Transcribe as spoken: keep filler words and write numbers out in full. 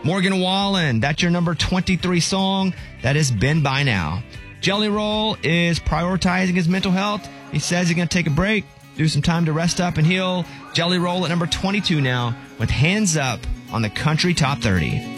Morgan Wallen, that's your number twenty-three song. That is Been By Now. Jelly Roll is prioritizing his mental health. He says he's going to take a break, do some time to rest up and heal. Jelly Roll at number twenty-two now with Hands Up on the Country Top thirty.